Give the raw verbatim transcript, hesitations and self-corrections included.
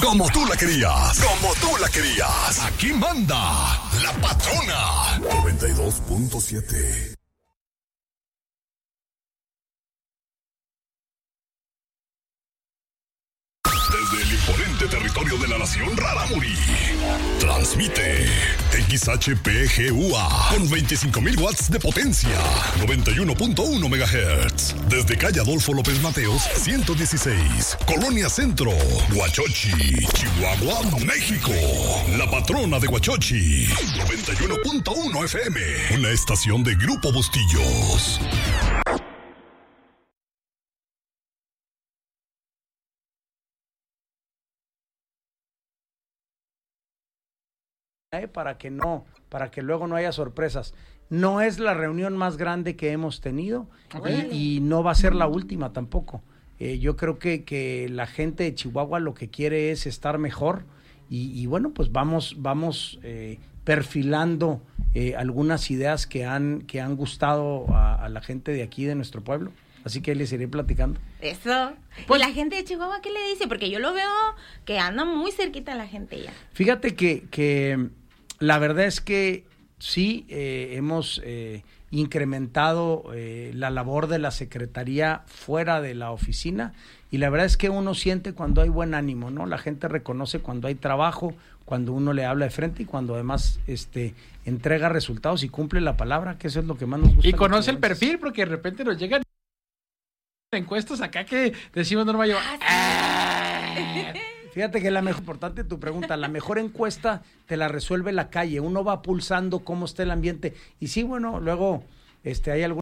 como tú la querías, como tú la querías. Aquí manda la patrona. noventa y dos punto siete. Desde el imponente territorio de la nación Rarámuri, transmite X H P G U A con veinticinco mil watts de potencia, noventa y uno punto uno megahertz. Desde calle Adolfo López Mateos, ciento dieciséis, Colonia Centro, Huachochi, Chihuahua, México. La patrona de Huachochi, noventa y uno punto uno F M, una estación de Grupo Bustillos. Para que no, para que luego no haya sorpresas. No es la reunión más grande que hemos tenido y, y no va a ser la última tampoco. Eh, yo creo que, que la gente de Chihuahua lo que quiere es estar mejor y, y bueno, pues vamos, vamos eh, perfilando eh, algunas ideas que han, que han gustado a, a la gente de aquí, de nuestro pueblo. Así que les iré platicando. Eso. Pues, ¿y la gente de Chihuahua qué le dice? Porque yo lo veo que anda muy cerquita la gente ya. Fíjate que, que la verdad es que sí, eh, hemos eh, incrementado eh, la labor de la Secretaría fuera de la oficina y la verdad es que uno siente cuando hay buen ánimo, ¿no? La gente reconoce cuando hay trabajo, cuando uno le habla de frente y cuando además este entrega resultados y cumple la palabra, que eso es lo que más nos gusta. Y conoce el perfil, porque de repente nos llegan encuestas acá que decimos Norma yo. Ah, fíjate que la mejor, importante tu pregunta, la mejor encuesta te la resuelve la calle, uno va pulsando cómo está el ambiente y sí, bueno, luego este hay algún